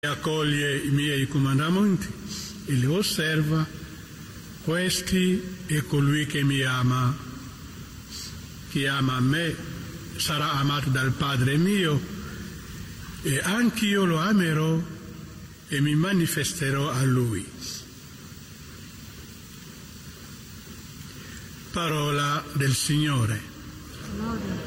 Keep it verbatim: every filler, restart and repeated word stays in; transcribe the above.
accoglie i miei comandamenti e li osserva, questi è colui che mi ama. Chi ama me sarà amato dal Padre mio, e anch'io lo amerò e mi manifesterò a lui. Parola del Signore.